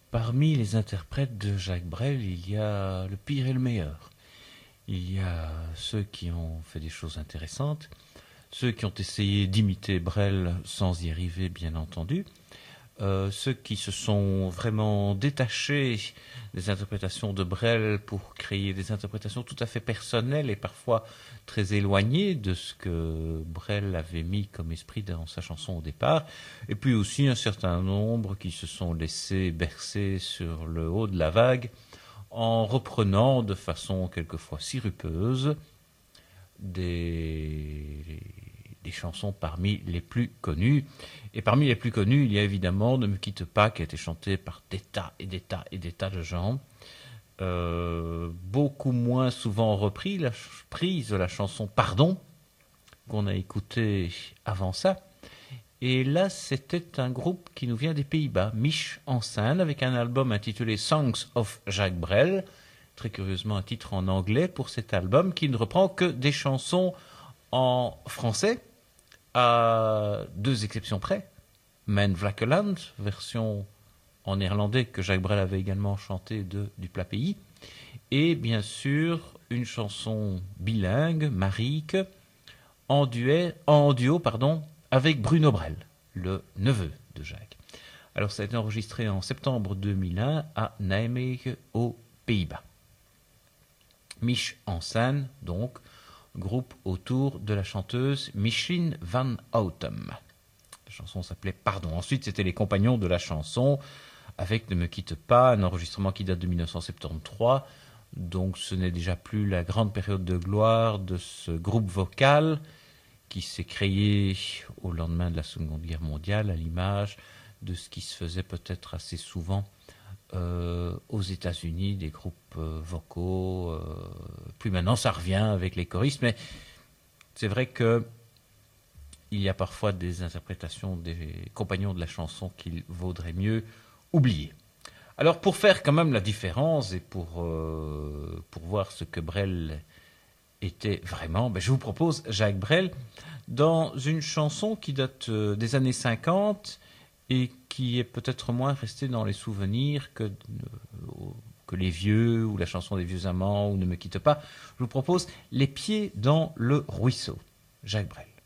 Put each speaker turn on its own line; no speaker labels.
Parmi les interprètes de Jacques Brel, il y a le pire et le meilleur. Il y a ceux qui ont fait des choses intéressantes, ceux qui ont essayé d'imiter Brel sans y arriver, bien entendu, ceux qui se sont vraiment détachés des interprétations de Brel pour créer des interprétations tout à fait personnelles et parfois très éloignées de ce que Brel avait mis comme esprit dans sa chanson au départ, et puis aussi un certain nombre qui se sont laissés bercer sur le haut de la vague en reprenant de façon quelquefois sirupeuse des chansons parmi les plus connues. Et parmi les plus connues, il y a évidemment Ne me quitte pas, qui a été chanté par des tas et des tas et des tas de gens. Beaucoup moins souvent repris, la prise de la chanson Pardon, qu'on a écouté avant ça. Et là, c'était un groupe qui nous vient des Pays-Bas, Mich en scène, avec un album intitulé Songs of Jacques Brel. Très curieusement, un titre en anglais pour cet album qui ne reprend que des chansons en français, à deux exceptions près. Men Vlakeland, version en néerlandais que Jacques Brel avait également chantée du plat pays. Et bien sûr, une chanson bilingue, Marique, en duo, avec Bruno Brel, le neveu de Jacques. Alors ça a été enregistré en septembre 2001 à Nijmegen, aux Pays-Bas. Mich en scène, donc, groupe autour de la chanteuse Micheline van Houten. La chanson s'appelait Pardon. Ensuite, c'était les compagnons de la chanson avec Ne me quitte pas, un enregistrement qui date de 1973. Donc ce n'est déjà plus la grande période de gloire de ce groupe vocal qui s'est créé au lendemain de la Seconde Guerre mondiale, à l'image de ce qui se faisait peut-être assez souvent aux États-Unis, des groupes vocaux. Puis maintenant, ça revient avec les choristes, mais c'est vrai que il y a parfois des interprétations des compagnons de la chanson qu'il vaudrait mieux oublier. Alors, pour faire quand même la différence et pour voir ce que Brel était vraiment, je vous propose Jacques Brel dans une chanson qui date des années 50 et qui est peut-être moins restée dans les souvenirs que Les Vieux ou la chanson des vieux amants ou Ne me quitte pas. Je vous propose Les pieds dans le ruisseau, Jacques Brel.